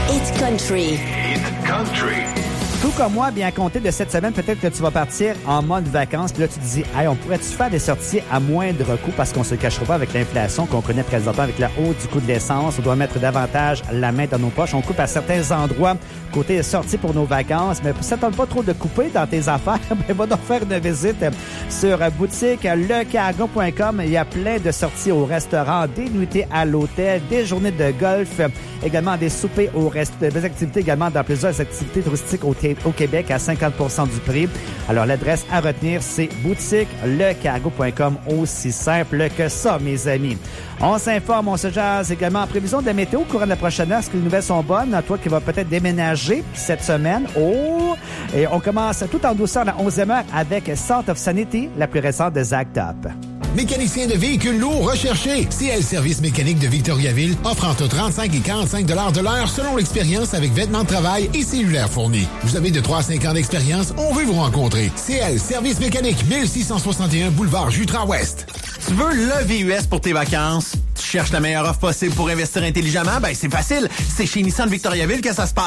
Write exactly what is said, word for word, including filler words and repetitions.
It's country. It's country. Tout comme moi, bien compté de cette semaine, peut-être que tu vas partir en mode vacances. Puis là, tu te dis, hey, on pourrait-tu faire des sorties à moindre coût parce qu'on se cachera pas avec l'inflation qu'on connaît présentement avec la hausse du coût de l'essence. On doit mettre davantage la main dans nos poches. On coupe à certains endroits côté sortie pour nos vacances. Mais ça ne tente pas trop de couper dans tes affaires. Ben, va donc faire une visite sur boutique le cargo point com. Il y a plein de sorties au restaurant, des nuitées à l'hôtel, des journées de golf, également des soupers au restaurant, des activités également dans plusieurs activités touristiques au au Québec à cinquante pour cent du prix. Alors, l'adresse à retenir, c'est boutique le cargo point com. Aussi simple que ça, mes amis. On s'informe, on se jase également en prévision de la météo au courant de la prochaine heure. Est-ce que les nouvelles sont bonnes? Toi qui vas peut-être déménager cette semaine. Oh! Et on commence tout en douceur à la onzième heure avec Sort of Sanity, la plus récente de Zach Top. Mécanicien de véhicules lourds recherché. C L Service mécanique de Victoriaville offre entre trente-cinq et quarante-cinq dollars de l'heure selon l'expérience avec vêtements de travail et cellulaire fournis. Vous avez de trois à cinq ans d'expérience, on veut vous rencontrer. C L Service mécanique, mille six cent soixante et un boulevard Jutras-Ouest. Tu veux le V U S pour tes vacances? Tu cherches la meilleure offre possible pour investir intelligemment? Ben, c'est facile. C'est chez Nissan Victoriaville que ça se passe.